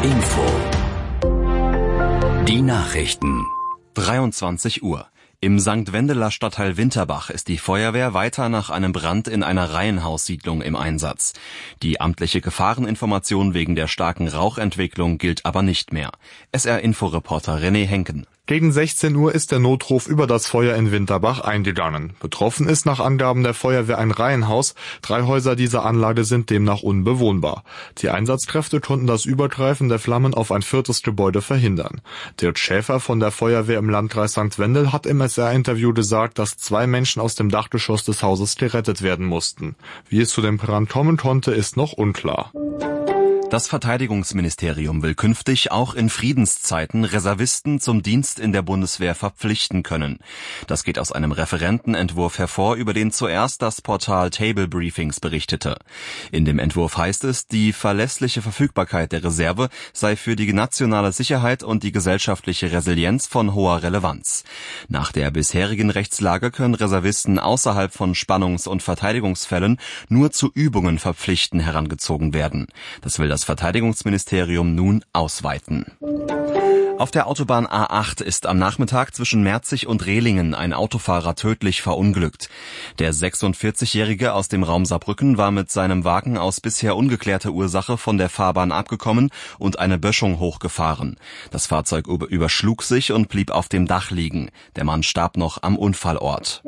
Info. Die Nachrichten. 23 Uhr. Im St. Wendeler Stadtteil Winterbach ist die Feuerwehr weiter nach einem Brand in einer Reihenhaussiedlung im Einsatz. Die amtliche Gefahreninformation wegen der starken Rauchentwicklung gilt aber nicht mehr. SR-Info-Reporter René Henken. Gegen 16 Uhr ist der Notruf über das Feuer in Winterbach eingegangen. Betroffen ist nach Angaben der Feuerwehr ein Reihenhaus. 3 Häuser dieser Anlage sind demnach unbewohnbar. Die Einsatzkräfte konnten das Übergreifen der Flammen auf ein 4. Gebäude verhindern. Dirk Schäfer von der Feuerwehr im Landkreis St. Wendel hat im SR-Interview gesagt, dass 2 Menschen aus dem Dachgeschoss des Hauses gerettet werden mussten. Wie es zu dem Brand kommen konnte, ist noch unklar. Das Verteidigungsministerium will künftig auch in Friedenszeiten Reservisten zum Dienst in der Bundeswehr verpflichten können. Das geht aus einem Referentenentwurf hervor, über den zuerst das Portal Table Briefings berichtete. In dem Entwurf heißt es, die verlässliche Verfügbarkeit der Reserve sei für die nationale Sicherheit und die gesellschaftliche Resilienz von hoher Relevanz. Nach der bisherigen Rechtslage können Reservisten außerhalb von Spannungs- und Verteidigungsfällen nur zu Übungen verpflichten herangezogen werden. Das will das Verteidigungsministerium nun ausweiten. Auf der Autobahn A8 ist am Nachmittag zwischen Merzig und Rehlingen ein Autofahrer tödlich verunglückt. Der 46-Jährige aus dem Raum Saarbrücken war mit seinem Wagen aus bisher ungeklärter Ursache von der Fahrbahn abgekommen und eine Böschung hochgefahren. Das Fahrzeug überschlug sich und blieb auf dem Dach liegen. Der Mann starb noch am Unfallort.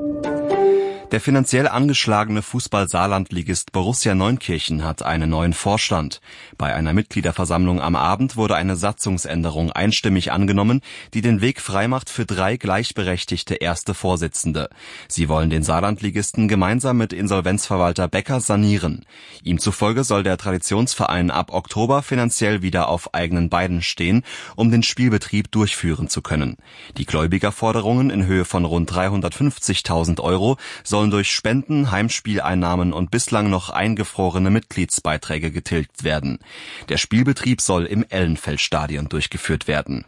Der finanziell angeschlagene Fußball-Saarland-Ligist Borussia Neunkirchen hat einen neuen Vorstand. Bei einer Mitgliederversammlung am Abend wurde eine Satzungsänderung einstimmig angenommen, die den Weg freimacht für 3 gleichberechtigte erste Vorsitzende. Sie wollen den Saarland-Ligisten gemeinsam mit Insolvenzverwalter Becker sanieren. Ihm zufolge soll der Traditionsverein ab Oktober finanziell wieder auf eigenen Beinen stehen, um den Spielbetrieb durchführen zu können. Die Gläubigerforderungen in Höhe von rund 350.000 Euro sollen durch Spenden, Heimspieleinnahmen und bislang noch eingefrorene Mitgliedsbeiträge getilgt werden. Der Spielbetrieb soll im Ellenfeldstadion durchgeführt werden.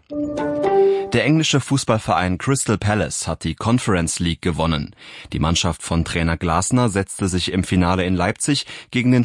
Der englische Fußballverein Crystal Palace hat die Conference League gewonnen. Die Mannschaft von Trainer Glasner setzte sich im Finale in Leipzig gegen den